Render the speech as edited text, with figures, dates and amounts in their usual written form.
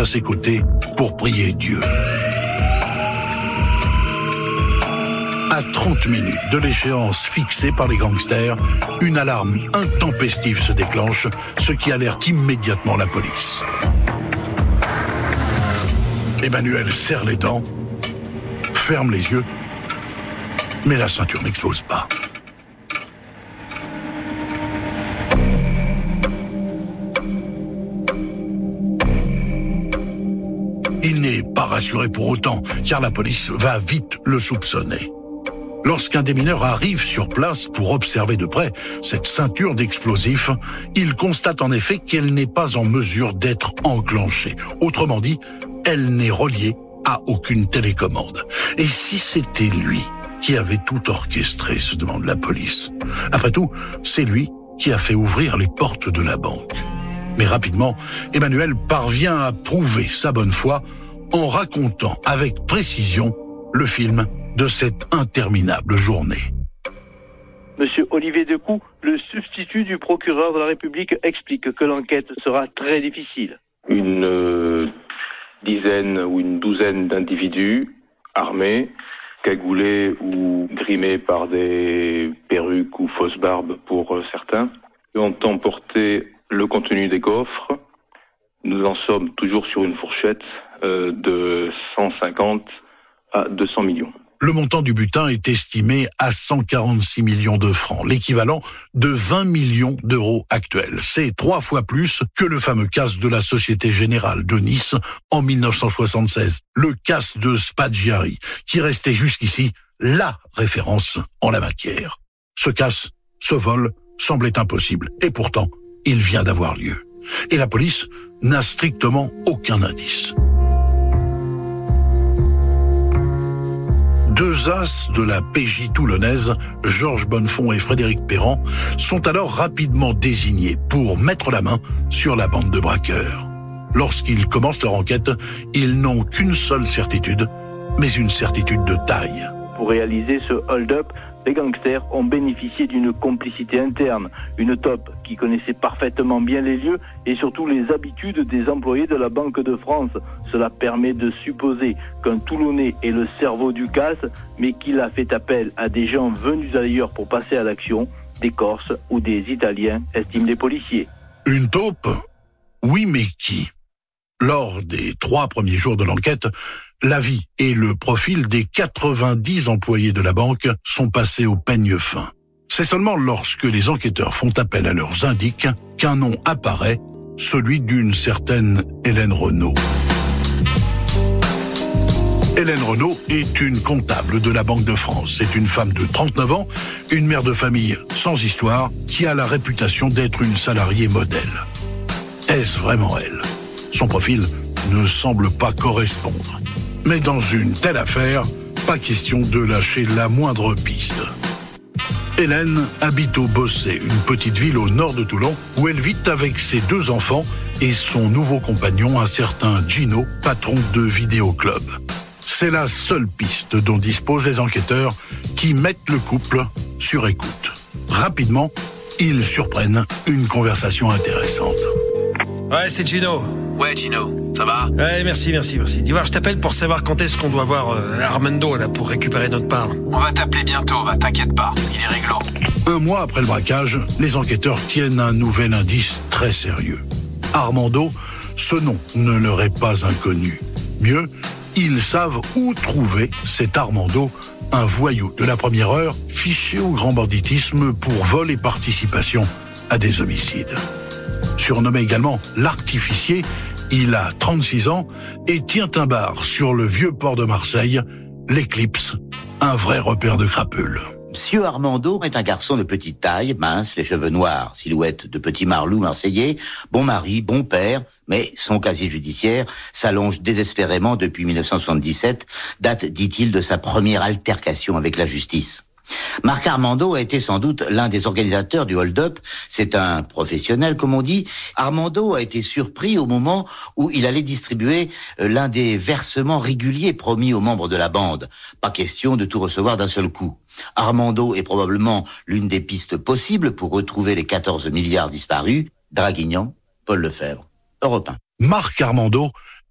à ses côtés pour prier Dieu. À 30 minutes de l'échéance fixée par les gangsters, une alarme intempestive se déclenche, ce qui alerte immédiatement la police. Emmanuel serre les dents, ferme les yeux, mais la ceinture n'explose pas. Il n'est pas rassuré pour autant, car la police va vite le soupçonner. Lorsqu'un des mineurs arrive sur place pour observer de près cette ceinture d'explosifs, il constate en effet qu'elle n'est pas en mesure d'être enclenchée. Autrement dit, elle n'est reliée à aucune télécommande. Et si c'était lui qui avait tout orchestré, se demande la police. Après tout, c'est lui qui a fait ouvrir les portes de la banque. Mais rapidement, Emmanuel parvient à prouver sa bonne foi en racontant avec précision le film de cette interminable journée. Monsieur Olivier Decoux, le substitut du procureur de la République, explique que l'enquête sera très difficile. Une dizaine ou une douzaine d'individus armés, cagoulés ou grimés par des perruques ou fausses barbes pour certains, ont emporté le contenu des coffres. Nous en sommes toujours sur une fourchette de 150 à 200 millions. Le montant du butin est estimé à 146 millions de francs, l'équivalent de 20 millions d'euros actuels. C'est 3 fois plus que le fameux casse de la Société Générale de Nice en 1976, le casse de Spaggiari, qui restait jusqu'ici la référence en la matière. Ce casse, ce vol, semblait impossible, et pourtant, il vient d'avoir lieu. Et la police n'a strictement aucun indice. Deux as de la PJ toulonnaise, Georges Bonnefond et Frédéric Perrand, sont alors rapidement désignés pour mettre la main sur la bande de braqueurs. Lorsqu'ils commencent leur enquête, ils n'ont qu'une seule certitude, mais une certitude de taille. Pour réaliser ce hold-up, les gangsters ont bénéficié d'une complicité interne, une taupe qui connaissait parfaitement bien les lieux et surtout les habitudes des employés de la Banque de France. Cela permet de supposer qu'un Toulonnais est le cerveau du casse, mais qu'il a fait appel à des gens venus d'ailleurs pour passer à l'action, des Corses ou des Italiens, estiment les policiers. Une taupe ? Oui, mais qui ? Lors des 3 premiers jours de l'enquête, la vie et le profil des 90 employés de la banque sont passés au peigne fin. C'est seulement lorsque les enquêteurs font appel à leurs indices qu'un nom apparaît, celui d'une certaine Hélène Renaud. Hélène Renaud est une comptable de la Banque de France. C'est une femme de 39 ans, une mère de famille sans histoire, qui a la réputation d'être une salariée modèle. Est-ce vraiment elle ? Son profil ne semble pas correspondre. Mais dans une telle affaire, pas question de lâcher la moindre piste. Hélène habite au Bossé, une petite ville au nord de Toulon, où elle vit avec ses 2 enfants et son nouveau compagnon, un certain Gino, patron de vidéoclub. C'est la seule piste dont disposent les enquêteurs qui mettent le couple sur écoute. Rapidement, ils surprennent une conversation intéressante. Ouais, c'est Gino. Ouais, Gino, ça va ? Ouais, merci. Dis voir, je t'appelle pour savoir quand est-ce qu'on doit voir Armando là pour récupérer notre part. On va t'appeler bientôt, t'inquiète pas, il est réglo. 1 mois après le braquage, les enquêteurs tiennent un nouvel indice très sérieux. Armando, ce nom ne leur est pas inconnu. Mieux, ils savent où trouver cet Armando, un voyou de la première heure, fiché au grand banditisme pour vol et participation à des homicides. Surnommé également l'artificier, il a 36 ans et tient un bar sur le vieux port de Marseille, l'Éclipse, un vrai repère de crapules. Monsieur Armando est un garçon de petite taille, mince, les cheveux noirs, silhouette de petit marlou marseillais, bon mari, bon père, mais son casier judiciaire s'allonge désespérément depuis 1977, date, dit-il, de sa première altercation avec la justice. Marc Armando a été sans doute l'un des organisateurs du hold-up. C'est un professionnel, comme on dit. Armando a été surpris au moment où il allait distribuer l'un des versements réguliers promis aux membres de la bande. Pas question de tout recevoir d'un seul coup. Armando est probablement l'une des pistes possibles pour retrouver les 14 milliards disparus. Draguignan, Paul Lefebvre, Europe 1. Marc Armando